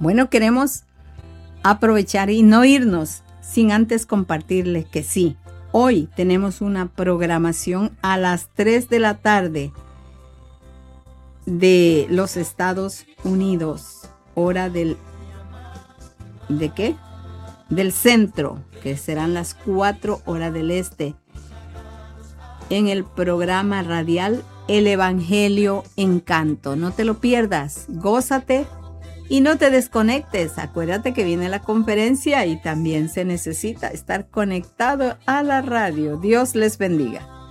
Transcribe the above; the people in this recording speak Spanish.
Bueno, queremos aprovechar y no irnos sin antes compartirles que sí, hoy tenemos una programación a las 3 de la tarde de los Estados Unidos, hora ¿de qué? Del centro, que serán las 4 horas del este, en el programa radial El Evangelio en Canto. No te lo pierdas, gózate y no te desconectes. Acuérdate que viene la conferencia y también se necesita estar conectado a la radio. Dios les bendiga.